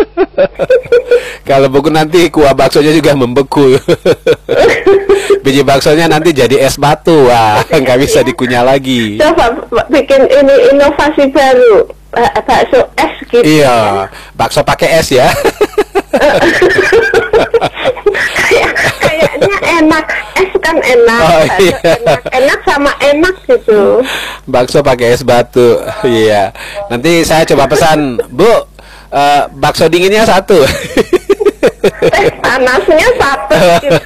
Kalau beku nanti kuah baksonya juga membeku. Biji baksonya nanti jadi es batu. Wah, nggak bisa dikunyah lagi. Coba bikin ini inovasi baru, bakso es gitu. Iya, bakso pakai es ya. Kayaknya enak, es kan enak, Oh, iya. enak sama enak gitu. Bakso pakai es batu. Iya. Nanti saya coba pesan, Bu, bakso dinginnya 1. Teh panasnya 1 gitu.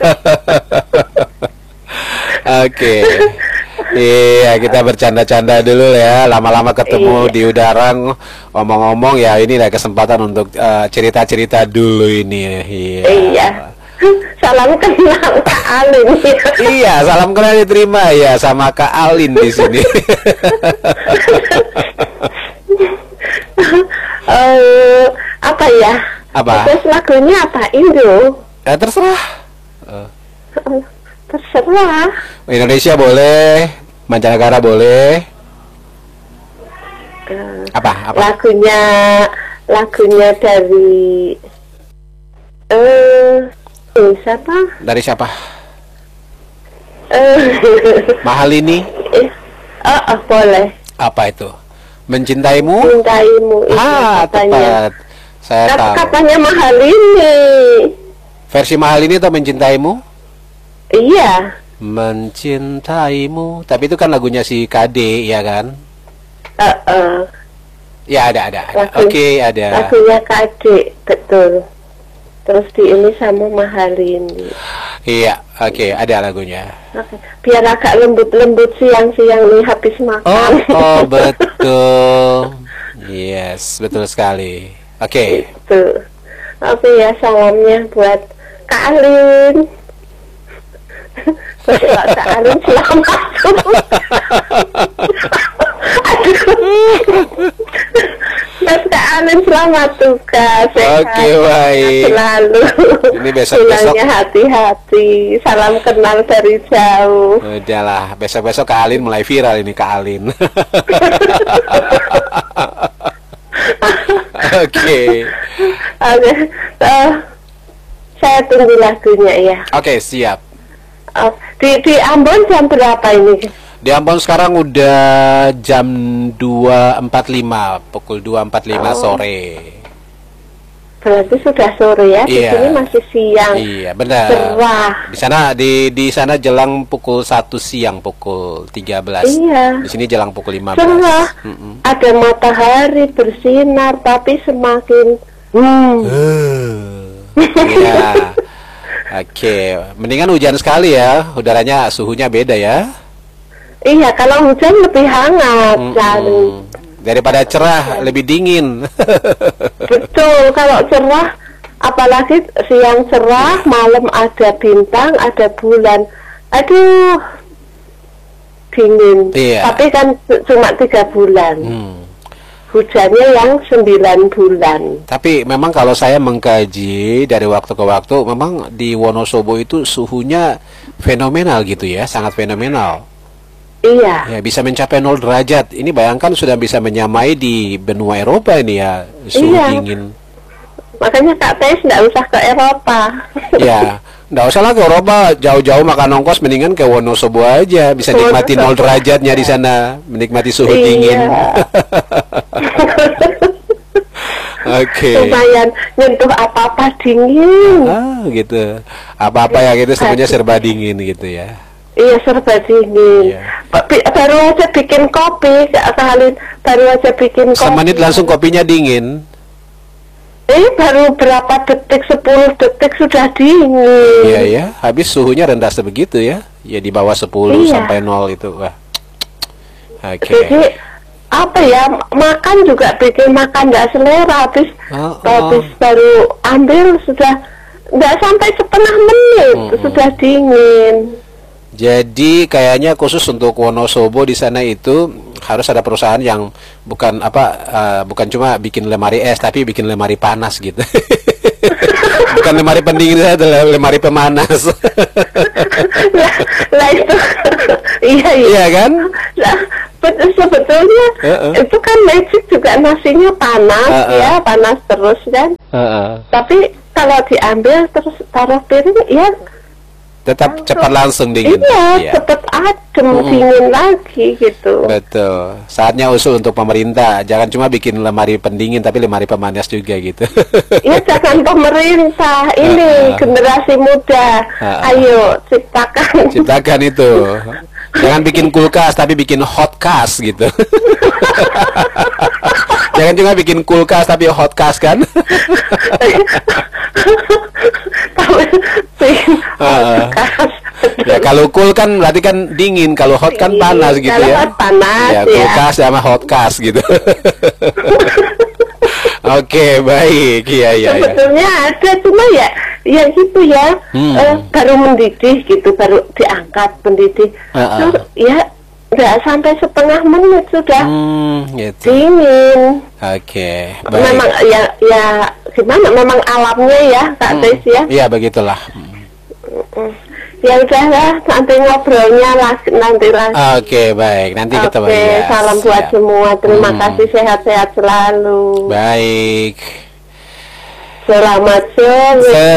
Oke. Iya, kita bercanda-canda dulu ya. Lama-lama ketemu Iya. di udara, ngomong-ngomong ya, ini lah kesempatan untuk cerita-cerita dulu ini. Iya. Salam kenal Kak Alin. Iya, salam kenal diterima ya sama Kak Alin di sini. Apa ya? Apa? Terus lagunya apa? Indo? Terserah. Terserah. Indonesia boleh, mancanegara boleh. Apa? Lagunya dari siapa? Dari siapa? Mahal ini? Boleh. Apa itu? Mencintaimu? Cintaimu itu tepat. katanya. Saya tahu. Katanya Mahal ini. Versi Mahal ini atau Mencintaimu? Iya. Mencintaimu. Tapi itu kan lagunya si KD, ya kan? Ya ada. Oke, ada. Lagunya Kadek, betul. Terus di ini sama Mahal ini. Iya, oke, ada lagunya. Oke. Biar agak lembut-lembut siang-siang nih habis makan. Oh, betul. Yes, betul sekali. Oke. Itu. Oke ya, salamnya buat Kak Alin. Buat Kak Alin selamat. Aduh. Buat Kak Alin selamat tugas. Oke, baik. Selalu. Ini besok-besok. Pulangnya hati-hati. Salam kenal dari jauh. Udahlah, besok-besok Kak Alin mulai viral ini Kak Alin. Oke. Oke. Saya tunggu lagunya ya. Oke, siap. Di Ambon jam berapa ini? Di Ambon sekarang udah jam 2.45, pukul 2.45 sore. Berarti sudah sore ya. Di Iya. sini masih siang. Iya, benar. Cerah. Di sana jelang pukul 1 siang, pukul 13. Iya. Di sini jelang pukul 15. Cerah. Ada matahari bersinar tapi semakin Iya. Oke, mendingan hujan sekali ya. Udaranya, suhunya beda ya. Iya, kalau hujan lebih hangat lalu. Daripada cerah, lebih dingin. Betul, kalau cerah, apalagi siang cerah, malam ada bintang, ada bulan. Aduh, dingin. Iya. Tapi kan cuma 3 bulan. Hujannya yang 9 bulan. Tapi memang kalau saya mengkaji dari waktu ke waktu, memang di Wonosobo itu suhunya fenomenal gitu ya, sangat fenomenal. Iya. Ya, bisa mencapai 0 derajat. Ini bayangkan sudah bisa menyamai di benua Eropa ini ya, suhu dingin. Makanya Kak Tes nggak usah ke Eropa. Ya, nggak usah lah ke Eropa, jauh-jauh makan ongkos, mendingan ke Wonosobo aja, bisa nikmati 0 derajatnya di sana, menikmati suhu dingin. Oke. Lumayan nyentuh apa-apa dingin. Gitu. Apa-apa ya gitu, semuanya serba dingin gitu ya. Iya, serba dingin. Iya. Baru aja bikin kopi, Kak Alin. Baru aja bikin kopi. Semenit langsung kopinya dingin. Baru berapa detik, 10 detik sudah dingin. Iya ya, habis suhunya rendah sebegitu ya. Ya di bawah 10 sampai 0 itu. Wah. Oke. Jadi apa ya, makan juga bikin makan nggak selera. Habis baru ambil sudah nggak sampai setengah menit sudah dingin. Jadi kayaknya khusus untuk Wonosobo di sana itu harus ada perusahaan yang bukan bukan cuma bikin lemari es, tapi bikin lemari panas gitu. Bukan lemari pendingin, adalah lemari pemanas. Lah itu iya kan? Lah sebetulnya itu kan magic juga, nasinya panas ya, panas terus kan. Tapi kalau diambil terus taruh piring, ya tetap cepat langsung dingin. Iya, cepat adem, dingin lagi gitu. Betul. Saatnya usul untuk pemerintah, jangan cuma bikin lemari pendingin, tapi lemari pemanas juga gitu. Ya jangan pemerintah, ini generasi muda. Ayo ciptakan. Ciptakan itu. Jangan bikin kulkas, tapi bikin hotcast gitu. Jangan cuma bikin kulkas, tapi hotcast kan? Ya kalau cool kan berarti kan dingin, kalau hot kan panas gitu ya. Panas, ya kulkas sama hotcast gitu. Oke, baik. Iya. Sebetulnya ada, cuma ya gitu ya. Baru mendidih gitu, baru diangkat mendidih. Terus ya nggak sampai setengah menit sudah gitu. Dingin. Oke, baik. Memang ya gimana? Memang alamnya ya, Kak Tes ya. Iya, begitulah. Ya udahlah, nanti ngobrolnya nanti lagi. Oke, baik. Nanti ketemu ya. Salam buat semua. Terima kasih, sehat-sehat selalu. Baik. Selamat sore.